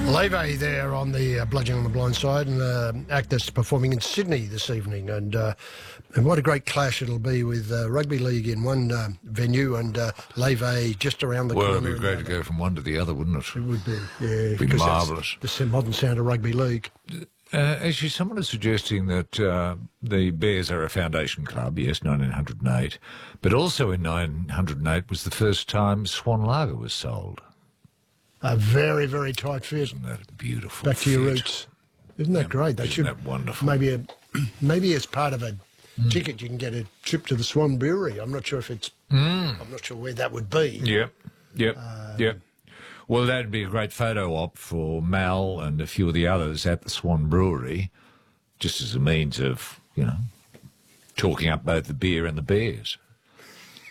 Leve there on the Bludgeon on the Blind Side, and the act that's performing in Sydney this evening. And what a great clash it'll be with rugby league in one venue and Leve just around the corner. Well, it'd be great to go from one to the other, wouldn't it? It would be, yeah. It'd be marvellous. The modern sound of rugby league. Actually, someone is suggesting that the Bears are a foundation club, yes, 1908, but also in 1908 was the first time Swan Lager was sold. A very, very tight fit. Isn't that beautiful? Back to your roots. Isn't that great? Isn't that wonderful? Maybe as part of a ticket you can get a trip to the Swan Brewery. I'm not sure if it's... I'm not sure where that would be. Yep. Well, that'd be a great photo op for Mal and a few of the others at the Swan Brewery, just as a means of, talking up both the beer and the Bears.